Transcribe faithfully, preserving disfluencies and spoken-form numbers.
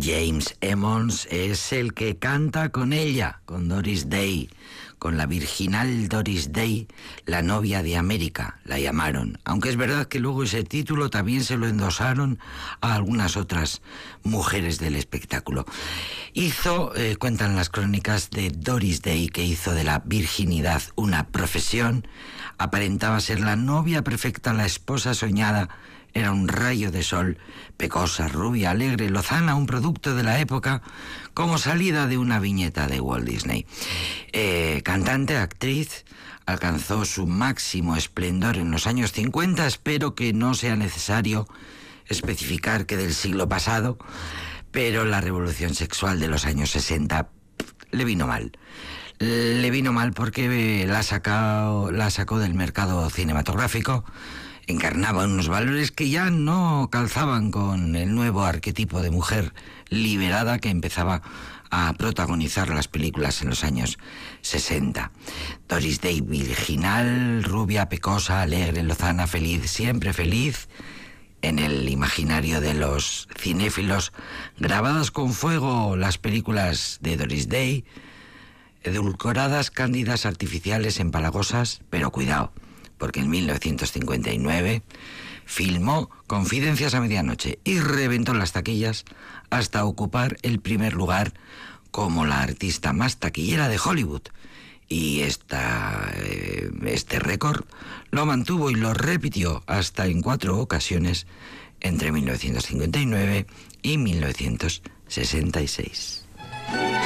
James Emmons es el que canta con ella, con Doris Day, con la virginal Doris Day, la novia de América, la llamaron. Aunque es verdad que luego ese título también se lo endosaron a algunas otras mujeres del espectáculo. Hizo, eh, cuentan las crónicas de Doris Day, que hizo de la virginidad una profesión, aparentaba ser la novia perfecta, la esposa soñada. Era un rayo de sol, pecosa, rubia, alegre, lozana, un producto de la época, como salida de una viñeta de Walt Disney. Eh, cantante, actriz, alcanzó su máximo esplendor en los años cincuenta, espero que no sea necesario especificar que del siglo pasado, pero la revolución sexual de los años sesenta le vino mal. Le vino mal porque la sacó, la sacó del mercado cinematográfico. Encarnaba unos valores que ya no calzaban con el nuevo arquetipo de mujer liberada que empezaba a protagonizar las películas en los años sesenta. Doris Day, virginal, rubia, pecosa, alegre, lozana, feliz, siempre feliz, en el imaginario de los cinéfilos, grabadas con fuego las películas de Doris Day, edulcoradas, cándidas, artificiales, empalagosas, pero cuidado, porque en mil novecientos cincuenta y nueve filmó Confidencias a medianoche y reventó las taquillas hasta ocupar el primer lugar como la artista más taquillera de Hollywood. Y esta, eh, este récord lo mantuvo y lo repitió hasta en cuatro ocasiones entre mil novecientos cincuenta y nueve y mil novecientos sesenta y seis.